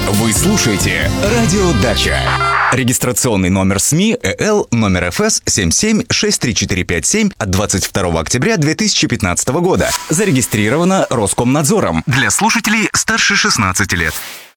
Вы слушаете «Радио Дача». Регистрационный номер СМИ ЭЛ номер ФС 776347 от 22 октября 2015 года. Зарегистрировано Роскомнадзором. Для слушателей старше 16 лет.